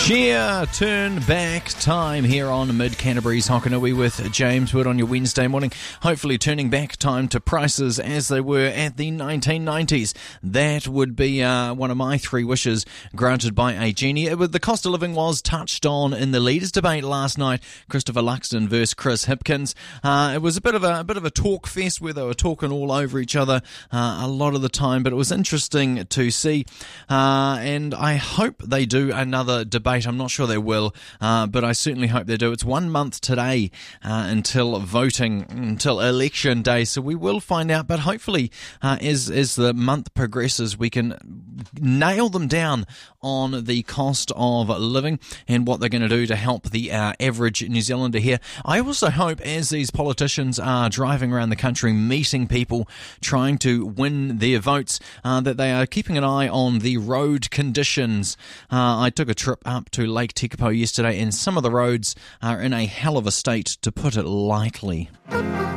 Sheer turn back time here on Mid Canterbury's Hokanui with James Wood on your Wednesday morning. Hopefully turning back time to prices as they were at the 1990s. That would be one of my three wishes granted by a genie. The cost of living was touched on in the leaders debate last night. Christopher Luxton versus Chris Hipkins. It was a bit of a talk fest where they were talking all over each other a lot of the time, but it was interesting to see. And I hope they do another debate. I'm not sure they will, but I certainly hope they do. It's 1 month today until voting, until election day, so we will find out. But hopefully, as the month progresses, we can nail them down on the cost of living and what they're going to do to help the average New Zealander here. I also hope, as these politicians are driving around the country, meeting people, trying to win their votes, that they are keeping an eye on the road conditions. I took a trip up to Lake Tekapo yesterday, and some of the roads are in a hell of a state, to put it lightly.